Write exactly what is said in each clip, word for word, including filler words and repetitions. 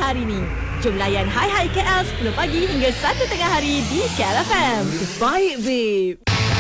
hari ni. Jom layan Hai Hai K L sepuluh pagi hingga satu tengah hari di K L F M. Baik, babe.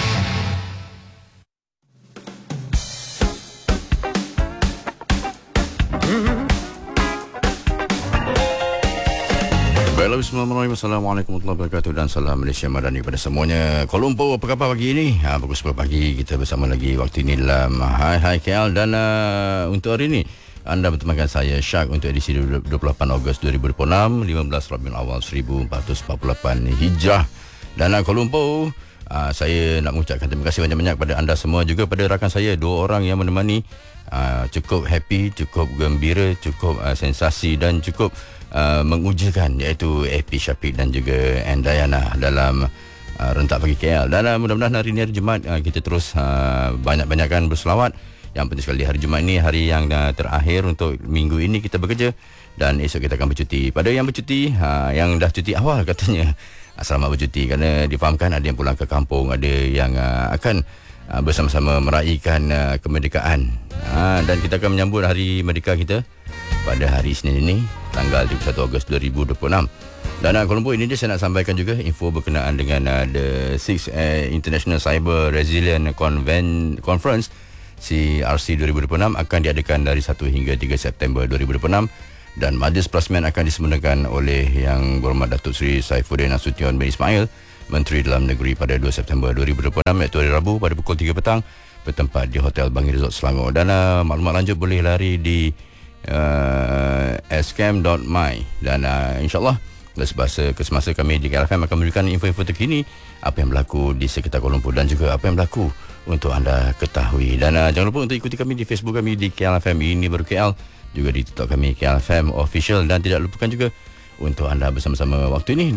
Bismillahirrahmanirrahim. Assalamualaikum warahmatullahi wabarakatuh dan salam Malaysia Madani kepada semuanya. Kuala Lumpur, apa khabar pagi ini? Ha, pukul sepuluh pagi kita bersama lagi waktu ini dalam Hai Hai K L. Dan uh, untuk hari ini anda bertemankan saya Syak untuk edisi dua puluh lapan Ogos dua ribu dua puluh enam, lima belas Rabiul Awal seribu empat ratus empat puluh lapan Hijrah. Dan uh, Kuala Lumpur, uh, saya nak mengucapkan terima kasih banyak-banyak kepada anda semua, juga pada rakan saya dua orang yang menemani. Uh, cukup happy, cukup gembira, cukup uh, sensasi dan cukup uh, mengujikan, iaitu A P Syafiq dan juga Andayana dalam uh, rentak pagi K L. Dan uh, mudah-mudahan hari ini hari Jumaat uh, kita terus uh, banyak-banyakkan berselawat. Yang penting sekali hari Jumaat ini hari yang uh, terakhir untuk minggu ini kita bekerja, dan esok kita akan bercuti. Pada yang bercuti, uh, yang dah cuti awal katanya, uh, selamat bercuti, kerana difahamkan ada yang pulang ke kampung, ada yang uh, akan Uh, bersama-sama meraihkan uh, kemerdekaan, uh, dan kita akan menyambut hari merdeka kita pada hari Isnin ini, tanggal tiga puluh satu Ogos dua ribu dua puluh enam. Dan uh, Kuala Lumpur ini dia saya nak sampaikan juga info berkenaan dengan uh, the sixth uh, International Cyber Resilient Conven- Conference C R C dua ribu dua puluh enam akan diadakan dari satu hingga tiga September dua ribu dua puluh enam, dan majlis pelaksana akan disemenangkan oleh Yang Berhormat Datuk Seri Saifuddin Nasution bin Ismail, Menteri Dalam Negeri, pada dua September dua ribu dua puluh enam, iaitu hari Rabu pada pukul tiga petang, bertempat di Hotel Bangi Resort Selangor. Dan uh, maklumat lanjut boleh lari di uh, s c a m dot m y, dan uh, insyaAllah semasa kesemasa kami di K L F M akan memberikan info-info terkini apa yang berlaku di sekitar Kuala Lumpur dan juga apa yang berlaku untuk anda ketahui. Dan uh, jangan lupa untuk ikuti kami di Facebook kami di K L F M Ini Baru K L, juga di TikTok kami K L F M Official, dan tidak lupakan juga untuk anda bersama-sama waktu ini